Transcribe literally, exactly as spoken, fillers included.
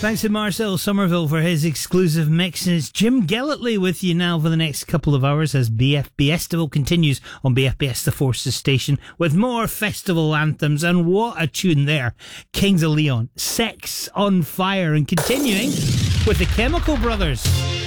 Thanks to Marcel Somerville for his exclusive mix. And it's Jim Gellertley with you now for the next couple of hours as B F B Festival continues on B F B S The Forces station with more festival anthems. And what a tune there. Kings of Leon, Sex on Fire, and continuing with the Chemical Brothers.